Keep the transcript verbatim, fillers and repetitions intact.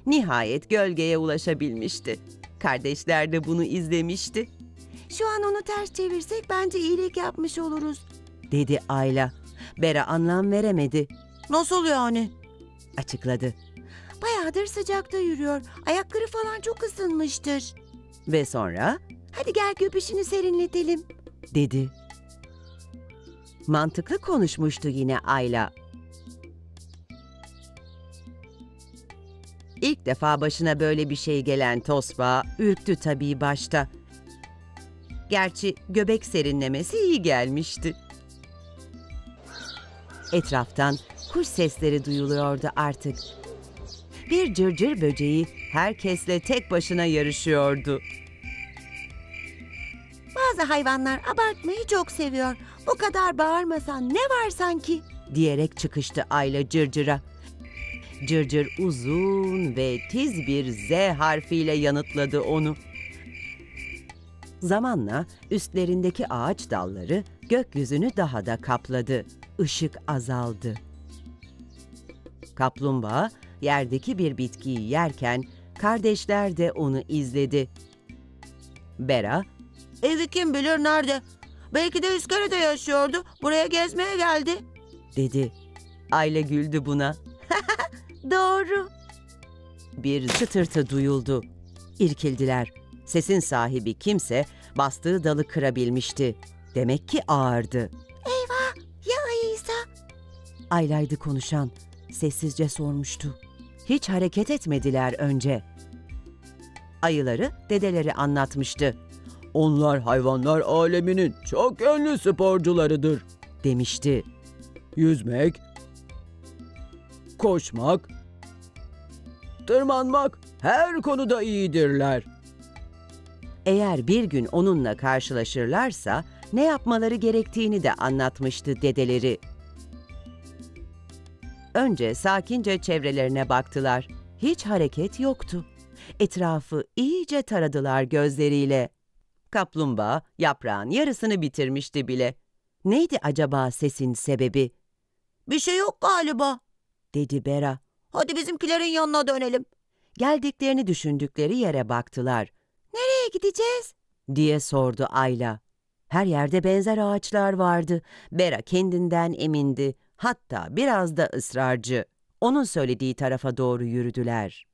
Nihayet gölgeye ulaşabilmişti. Kardeşler de bunu izlemişti. "Şu an onu ters çevirsek bence iyilik yapmış oluruz," dedi Ayla. Bera anlam veremedi. "Nasıl yani?" açıkladı. "Bayağıdır sıcakta yürüyor. Ayakları falan çok ısınmıştır." Ve sonra "Hadi gel göbüşünü serinletelim," dedi. Mantıklı konuşmuştu yine Ayla. İlk defa başına böyle bir şey gelen Tosbağa ürktü tabii başta. Gerçi göbek serinlemesi iyi gelmişti. Etraftan kuş sesleri duyuluyordu artık. Bir cırcır böceği herkesle tek başına yarışıyordu. "Bazı hayvanlar abartmayı çok seviyor. Bu kadar bağırmasan ne var sanki?" diyerek çıkıştı Ayla Cırcır'a. Cırcır uzun ve tiz bir Z harfiyle yanıtladı onu. Zamanla üstlerindeki ağaç dalları gökyüzünü daha da kapladı. Işık azaldı. Kaplumbağa yerdeki bir bitkiyi yerken kardeşler de onu izledi. Bera, "Evi kim bilir nerede? Belki de iskelede yaşıyordu. Buraya gezmeye geldi," dedi. Ayla güldü buna. "Doğru." Bir çıtırtı duyuldu. İrkildiler. Sesin sahibi kimse bastığı dalı kırabilmişti. Demek ki ağırdı. "Eyvah! Ya ayıysa?" Ayla'ydı konuşan. Sessizce sormuştu. Hiç hareket etmediler önce. Ayıları dedeleri anlatmıştı. "Onlar hayvanlar aleminin çok yönlü sporcularıdır," demişti. "Yüzmek, koşmak, tırmanmak her konuda iyidirler." Eğer bir gün onunla karşılaşırlarsa ne yapmaları gerektiğini de anlatmıştı dedeleri. Önce sakince çevrelerine baktılar. Hiç hareket yoktu. Etrafı iyice taradılar gözleriyle. Kaplumbağa yaprağın yarısını bitirmişti bile. Neydi acaba sesin sebebi? "Bir şey yok galiba," dedi Bera. "Hadi bizimkilerin yanına dönelim." Geldiklerini düşündükleri yere baktılar. "Nereye gideceğiz?" diye sordu Ayla. Her yerde benzer ağaçlar vardı. Bera kendinden emindi. Hatta biraz da ısrarcı. Onun söylediği tarafa doğru yürüdüler.